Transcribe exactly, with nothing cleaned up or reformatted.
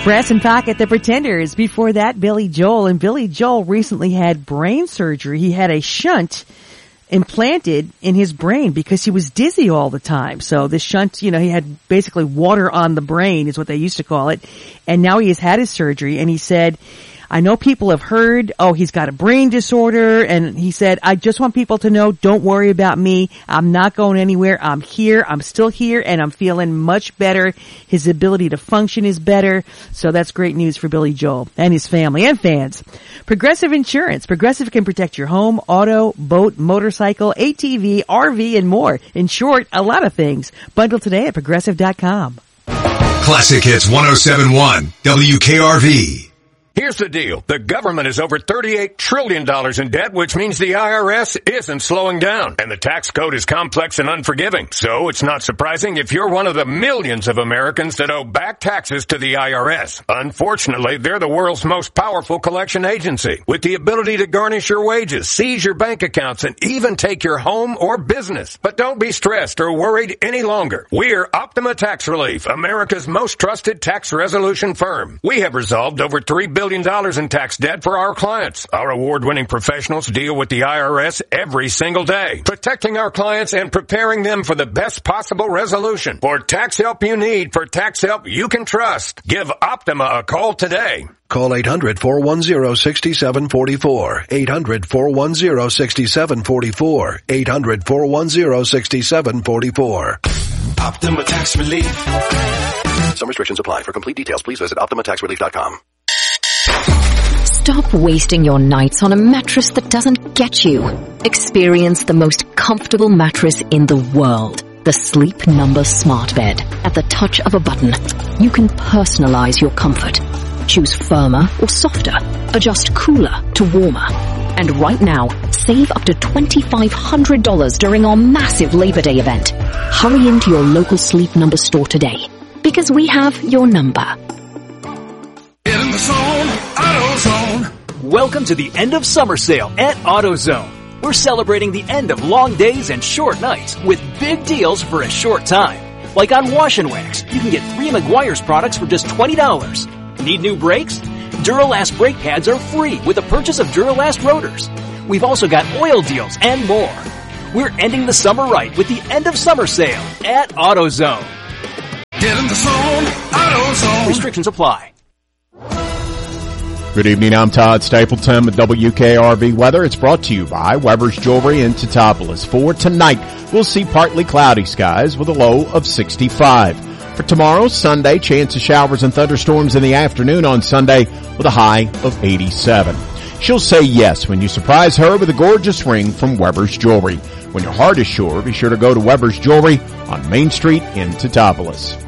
Brass and Pocket, The Pretenders. Before that, Billy Joel. And Billy Joel recently had brain surgery. He had a shunt implanted in his brain because he was dizzy all the time. So the shunt, you know, he had basically water on the brain is what they used to call it. And now he has had his surgery, and he said, I know people have heard, oh, he's got a brain disorder, and he said, I just want people to know, don't worry about me. I'm not going anywhere. I'm here. I'm still here, and I'm feeling much better. His ability to function is better. So that's great news for Billy Joel and his family and fans. Progressive Insurance. Progressive can protect your home, auto, boat, motorcycle, A T V, R V, and more. In short, a lot of things. Bundle today at progressive dot com. Classic Hits one oh seven point one W K R V. Here's the deal. The government is over thirty-eight trillion dollars in debt, which means the I R S isn't slowing down. And the tax code is complex and unforgiving. So it's not surprising if you're one of the millions of Americans that owe back taxes to the I R S. Unfortunately, they're the world's most powerful collection agency, with the ability to garnish your wages, seize your bank accounts, and even take your home or business. But don't be stressed or worried any longer. We're Optima Tax Relief, America's most trusted tax resolution firm. We have resolved over three billion dollars in tax debt for our clients. Our award-winning professionals deal with the I R S every single day, protecting our clients and preparing them for the best possible resolution. For tax help you need, for tax help you can trust, give Optima a call today. Call eight hundred, four one zero, six seven four four. eight hundred, four one zero, six seven four four. eight hundred, four one zero, six seven four four. Optima Tax Relief. Some restrictions apply. For complete details, please visit optima tax relief dot com. Stop wasting your nights on a mattress that doesn't get you. Experience the most comfortable mattress in the world. The Sleep Number Smart Bed. At the touch of a button, you can personalize your comfort. Choose firmer or softer. Adjust cooler to warmer. And right now, save up to twenty-five hundred dollars during our massive Labor Day event. Hurry into your local Sleep Number store today, because we have your number. Get in the zone, AutoZone. Welcome to the end of summer sale at AutoZone. We're celebrating the end of long days and short nights with big deals for a short time. Like on Wash and Wax, you can get three Meguiar's products for just twenty dollars. Need new brakes? Duralast brake pads are free with a purchase of Duralast rotors. We've also got oil deals and more. We're ending the summer right with the end of summer sale at AutoZone. Get in the zone, AutoZone. Restrictions apply. Good evening, I'm Todd Stapleton with W K R V Weather. It's brought to you by Weber's Jewelry in Teutopolis. For tonight, we'll see partly cloudy skies with a low of sixty-five. For tomorrow, Sunday, chance of showers and thunderstorms in the afternoon on Sunday with a high of eighty-seven. She'll say yes when you surprise her with a gorgeous ring from Weber's Jewelry. When your heart is sure, be sure to go to Weber's Jewelry on Main Street in Teutopolis.